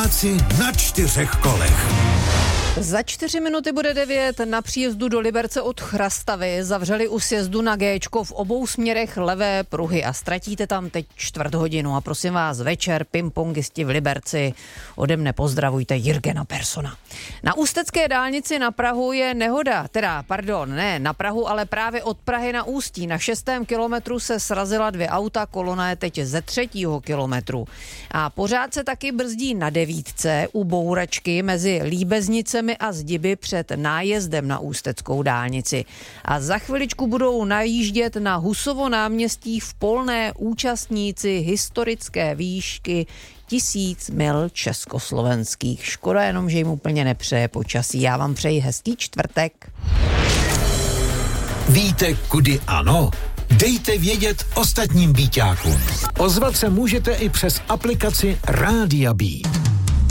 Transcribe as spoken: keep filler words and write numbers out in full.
Vojáci na čtyřech kolech. Za čtyři minuty bude devět. Na příjezdu do Liberce od Chrastavy zavřeli u sjezdu na Géčko v obou směrech levé pruhy a ztratíte tam teď čtvrt hodinu. A prosím vás, večer pingpongisti v Liberci. Ode mne pozdravujte Jirgena Persona. Na ústecké dálnici na Prahu je nehoda, teda, pardon, ne na Prahu, ale právě od Prahy na Ústí. Na šestém kilometru se srazila dvě auta, kolona je teď ze třetího kilometru. A pořád se taky brzdí na devítce u bouračky mezi Líbeznicemi a Zdiby před nájezdem na ústeckou dálnici. A za chviličku budou najíždět na Husovo náměstí v Polné účastníci historické výšky tisíc mil československých. Škoda jenom, že jim úplně nepřeje počasí. Já vám přeji hezký čtvrtek. Víte, kudy ano? Dejte vědět ostatním býťákům. Ozvat se můžete i přes aplikaci Rádia Bí.